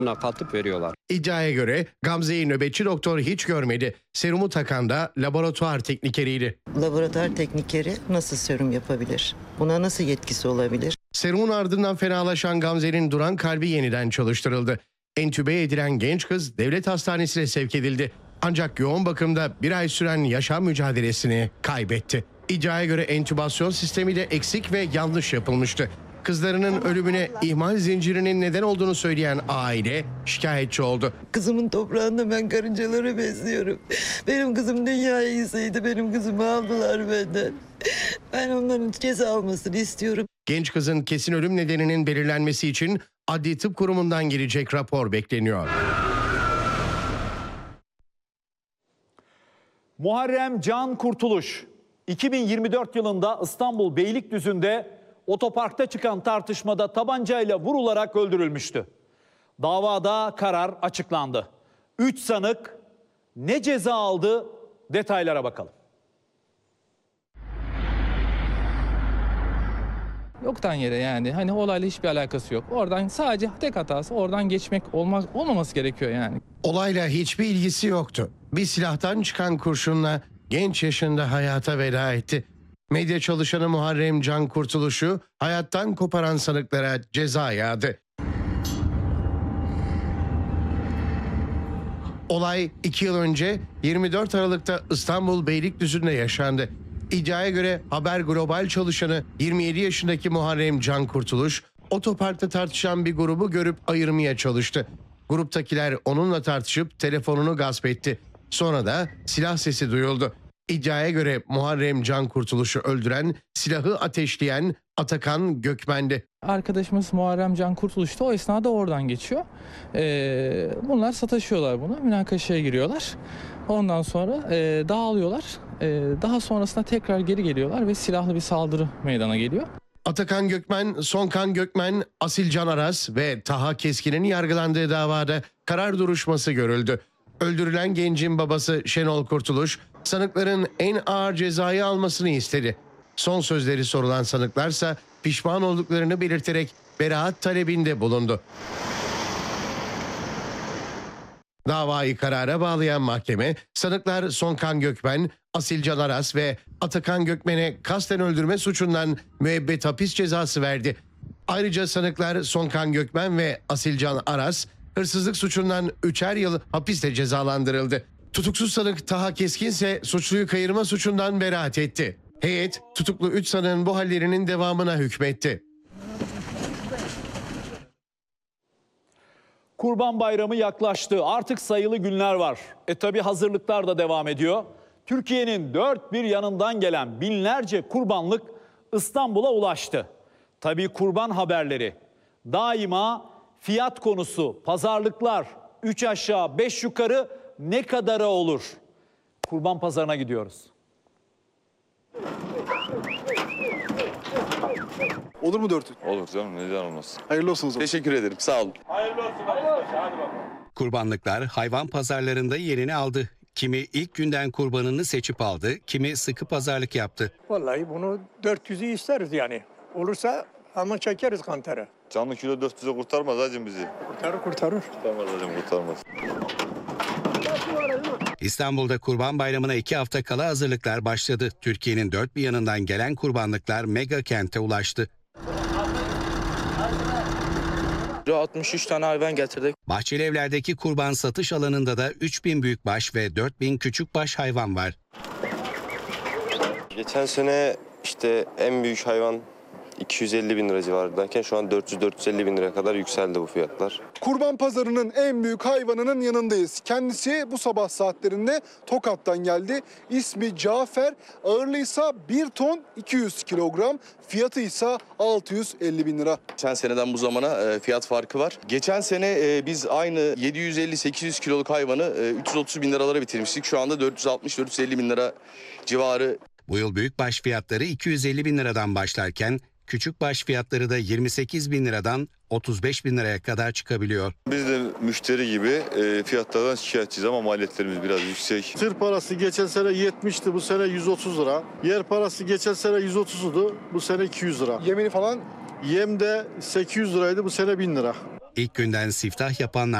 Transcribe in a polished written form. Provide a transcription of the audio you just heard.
katıp veriyorlar. İddiaya göre Gamze'yi nöbetçi doktor hiç görmedi. Serumu takan da laboratuvar teknikeriydi. Laboratuvar teknikeri nasıl serum yapabilir? Buna nasıl yetkisi olabilir? Serumun ardından fenalaşan Gamze'nin duran kalbi yeniden çalıştırıldı. Entübe edilen genç kız devlet hastanesine sevk edildi. Ancak yoğun bakımda bir ay süren yaşam mücadelesini kaybetti. İddiaya göre entübasyon sistemi de eksik ve yanlış yapılmıştı. Kızlarının ölümüne ihmal zincirinin neden olduğunu söyleyen aile şikayetçi oldu. Kızımın toprağında ben karıncaları besliyorum. Benim kızım dünyaya iyisiydi. Benim kızımı aldılar benden. Ben onların ceza almasını istiyorum. Genç kızın kesin ölüm nedeninin belirlenmesi için Adli Tıp Kurumu'ndan gelecek rapor bekleniyor. Muharrem Can Kurtuluş 2024 yılında İstanbul Beylikdüzü'nde otoparkta çıkan tartışmada tabancayla vurularak öldürülmüştü. Davada karar açıklandı. 3 sanık ne ceza aldı? Detaylara bakalım. Yoktan yere yani hani olayla hiçbir alakası yok. Oradan sadece tek hatası oradan geçmek olmaması gerekiyor yani. Olayla hiçbir ilgisi yoktu. Bir silahtan çıkan kurşunla genç yaşında hayata veda etti. Medya çalışanı Muharrem Can Kurtuluş'u hayattan koparan sanıklara ceza yağdı. Olay 2 yıl önce 24 Aralık'ta İstanbul Beylikdüzü'nde yaşandı. İddiaya göre Haber Global çalışanı 27 yaşındaki Muharrem Can Kurtuluş, otoparkta tartışan bir grubu görüp ayırmaya çalıştı. Gruptakiler onunla tartışıp telefonunu gasp etti. Sonra da silah sesi duyuldu. İddiaya göre Muharrem Can Kurtuluş'u öldüren, silahı ateşleyen Atakan Gökmen'di. Arkadaşımız Muharrem Can Kurtuluş da o esnada oradan geçiyor. Bunlar sataşıyorlar buna, münakaşaya giriyorlar. Ondan sonra dağılıyorlar. Daha sonrasında tekrar geri geliyorlar ve silahlı bir saldırı meydana geliyor. Atakan Gökmen, Sonkan Gökmen, Asilcan Aras ve Taha Keskin'in yargılandığı davada karar duruşması görüldü. Öldürülen gencin babası Şenol Kurtuluş, sanıkların en ağır cezayı almasını istedi. Son sözleri sorulan sanıklarsa pişman olduklarını belirterek beraat talebinde bulundu. Davayı karara bağlayan mahkeme, sanıklar Sonkan Gökmen, Asilcan Aras ve Atakan Gökmen'e kasten öldürme suçundan müebbet hapis cezası verdi. Ayrıca sanıklar Sonkan Gökmen ve Asilcan Aras, hırsızlık suçundan 3'er yıl hapiste cezalandırıldı. Tutuksuz sanık Taha Keskin ise suçluyu kayırma suçundan beraat etti. Heyet, tutuklu 3 sanığın bu hallerinin devamına hükmetti. Kurban Bayramı yaklaştı. Artık sayılı günler var. Tabii hazırlıklar da devam ediyor. Türkiye'nin dört bir yanından gelen binlerce kurbanlık İstanbul'a ulaştı. Tabii kurban haberleri daima fiyat konusu, pazarlıklar 3 aşağı 5 yukarı ne kadara olur? Kurban pazarına gidiyoruz. Olur mu 4'ü? Olur canım, neden olmaz. Hayırlı olsun o zaman. Teşekkür ederim, sağ olun. Hayırlı olsun arkadaşlar, hadi bakalım. Kurbanlıklar hayvan pazarlarında yerini aldı. Kimi ilk günden kurbanını seçip aldı, kimi sıkı pazarlık yaptı. Vallahi bunu 400'ü isteriz yani. Olursa ama çekeriz kantarı. Canlı kilo 400'e kurtarmaz hacım bizi. Kurtarır. Kurtarmaz hacım, kurtarmaz. İstanbul'da Kurban Bayramı'na 2 hafta kala hazırlıklar başladı. Türkiye'nin dört bir yanından gelen kurbanlıklar mega kente ulaştı. 63 tane hayvan getirdik. Bahçelievler'deki kurban satış alanında da 3000 büyükbaş ve 4000 küçükbaş hayvan var. Geçen sene işte en büyük hayvan 250 bin lira civarındayken şu an 400-450 bin liraya kadar yükseldi bu fiyatlar. Kurban pazarının en büyük hayvanının yanındayız. Kendisi bu sabah saatlerinde Tokat'tan geldi. İsmi Cafer, ağırlığıysa 1 ton 200 kilogram, fiyatı ise 650 bin lira. Geçen seneden bu zamana fiyat farkı var. Geçen sene biz aynı 750-800 kiloluk hayvanı 330 bin liralara bitirmiştik. Şu anda 460-450 bin lira civarı. Bu yıl büyükbaş fiyatları 250 bin liradan başlarken küçükbaş fiyatları da 28 bin liradan 35 bin liraya kadar çıkabiliyor. Biz de müşteri gibi fiyatlardan şikayetçiyiz ama maliyetlerimiz biraz yüksek. Tır parası geçen sene 70'ti, bu sene 130 lira. Yer parası geçen sene 130'du, bu sene 200 lira. Yemini falan Yem de 800 liraydı, bu sene 1000 lira. İlk günden siftah yapanlar